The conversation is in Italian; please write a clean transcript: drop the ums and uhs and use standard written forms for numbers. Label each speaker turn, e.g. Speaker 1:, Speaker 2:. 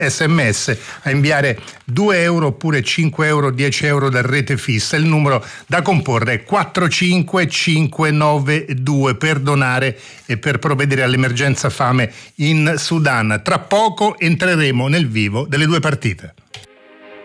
Speaker 1: SMS a inviare 2 euro oppure 5 euro, 10 euro da rete fissa. Il numero da comporre è 45592 per donare e per provvedere all'emergenza fame in Sudan. Tra poco entreremo nel vivo delle due partite.